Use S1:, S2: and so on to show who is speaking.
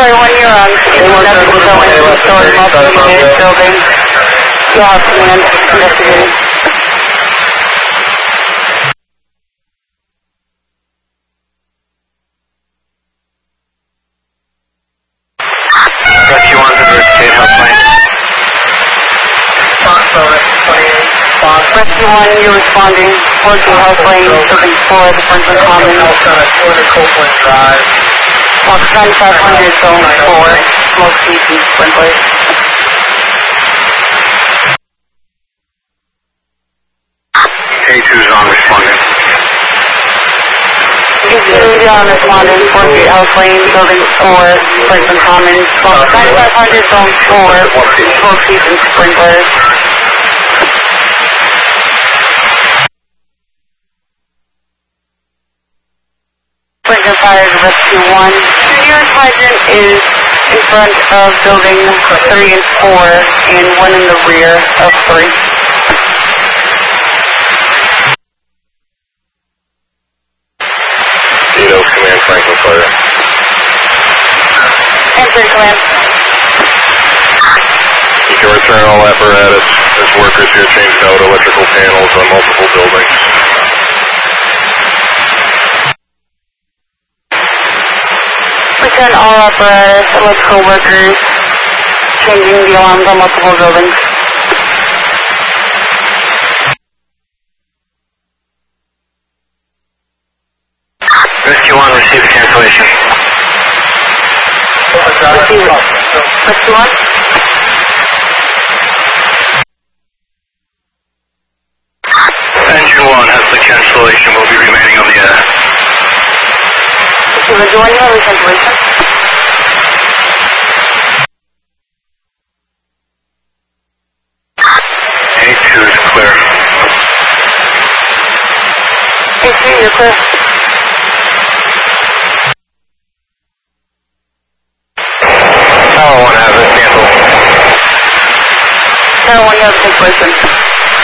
S1: Sorry, when you're on nothing showing story multi-unit building, you'll have command investigating.
S2: Rescue 1 to State House Lane.
S1: Rescue 1, you're responding. 42 House Lane, building 4, the Franklin Commons.
S2: 200 Copeland Drive.
S1: Box 9500, zone 4, smoke seats and sprinklers.
S2: A2's on responding.
S1: A2 on responding, 48 House Lane, building 4, Franklin Commons. Box 9500, zone 4, smoke seats and sprinklers. Franklin Fire to Rescue 1. Your hydrant is in front of building 3 and 4 and 1 in the rear of 3.
S2: Zito, Command Franklin Fire.
S1: Answer command.
S2: You can return all apparatus. There's workers here changing out electrical panels on multiple buildings.
S1: Return all apparatus, electrical workers, changing the alarms on multiple buildings.
S2: Rescue 1, receive a cancellation.
S1: Receive it. Rescue 1?
S2: Engine 1 has the cancellation. Will be remaining on the air.
S1: Receive it. Do I have a cancellation?
S2: A2 is clear.
S1: A3, you're clear.
S2: Tower 1 has it canceled.
S1: Tower 1, you have a cancellation.